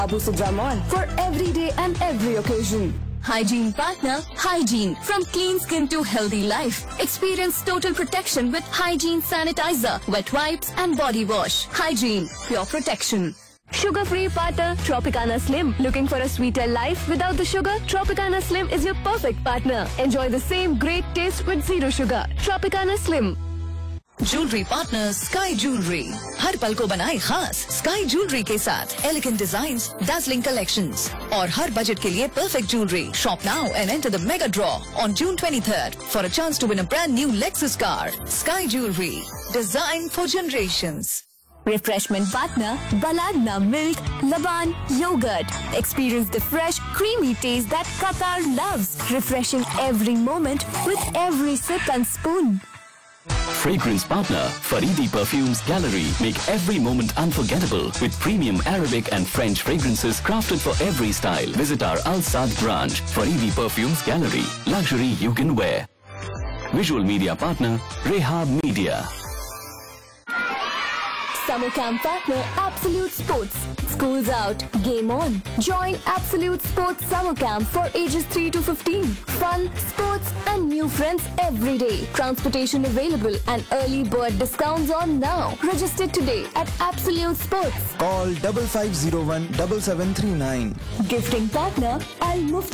Abu Sidra Mall for every day and every occasion. Hygiene partner, Hygiene. From clean skin to healthy life. Experience total protection with Hygiene Sanitizer, wet wipes and body wash. Hygiene, pure protection. Sugar-free partner, Tropicana Slim. Looking for a sweeter life without the sugar? Tropicana Slim is your perfect partner. Enjoy the same great taste with zero sugar. Tropicana Slim. Jewellery partner sky jewellery हर पल को बनाए खास sky jewellery के साथ elegant designs, dazzling collections और हर budget के लिए perfect jewelry. Shop now and enter the mega draw on June 23rd for a chance to win a brand new Lexus car. Sky Jewelry, designed for generations. Refreshment partner, Baladna Milk, Laban Yogurt. Experience the fresh, creamy taste that Qatar loves. Refreshing every moment with every sip and spoon. Fragrance partner, Faridi Perfumes Gallery. Make every moment unforgettable with premium Arabic and French fragrances crafted for every style. Visit our Al Saad branch, Faridi Perfumes Gallery. Luxury you can wear. Visual media partner, Rehab Media. Summer camp partner, Absolute Sports. School's out, game on. Join Absolute Sports Summer Camp for ages 3 to 15. Fun, sports and new friends every day. Transportation available and early bird discounts on now. Register today at Absolute Sports. Call 5501 7739. Gifting partner, Al Mufti.